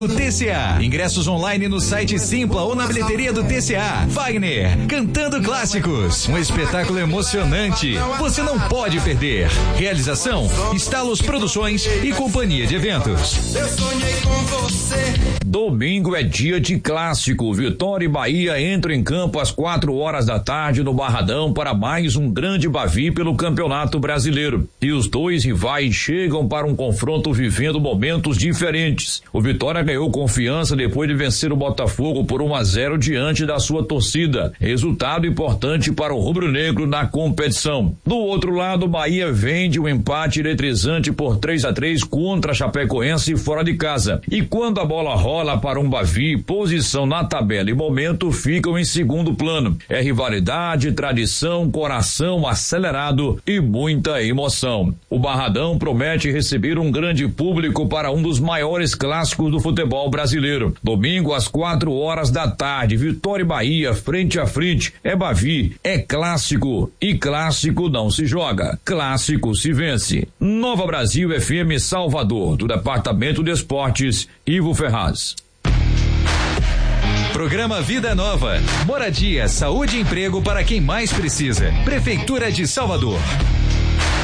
O TCA. Ingressos online no site Simpla ou na bilheteria do TCA. Wagner, cantando clássicos. Um espetáculo emocionante. Você não pode perder. Realização, Estalos Produções e Companhia de Eventos. Eu sonhei com você. Domingo é dia de clássico. Vitória e Bahia entram em campo às 4 da tarde no Barradão para mais um grande Bavi pelo Campeonato Brasileiro. E os dois rivais chegam para um confronto vivendo momentos diferentes. O Vitória ganhou confiança depois de vencer o Botafogo por 1-0 diante da sua torcida. Resultado importante para o rubro-negro na competição. Do outro lado, o Bahia vem de um empate eletrizante por 3-3 contra a Chapecoense fora de casa. E quando a bola rola para um Bavi, posição na tabela e momento ficam em segundo plano. É rivalidade, tradição, coração acelerado e muita emoção. O Barradão promete receber um grande público para um dos maiores clássicos do futebol brasileiro. Domingo às 4 da tarde, Vitória e Bahia frente a frente. É Bavi, é clássico e clássico não se joga, clássico se vence. Nova Brasil FM Salvador, do Departamento de Esportes, Ivo Ferraz. Programa Vida Nova. Moradia, saúde e emprego para quem mais precisa. Prefeitura de Salvador.